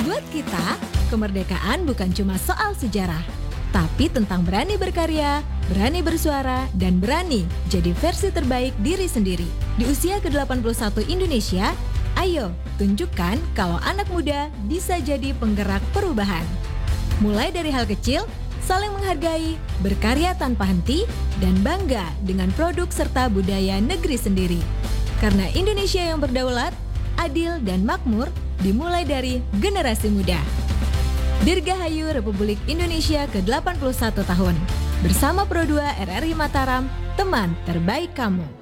Buat kita, kemerdekaan bukan cuma soal sejarah, tapi tentang berani berkarya, berani bersuara, dan berani jadi versi terbaik diri sendiri. Di usia ke-81 Indonesia, ayo tunjukkan kalau anak muda bisa jadi penggerak perubahan. Mulai dari hal kecil, saling menghargai, berkarya tanpa henti, dan bangga dengan produk serta budaya negeri sendiri. Karena Indonesia yang berdaulat, adil, dan makmur dimulai dari generasi muda. Dirgahayu Republik Indonesia ke-81 tahun. Bersama Pro 2 RRI Mataram, teman terbaik kamu.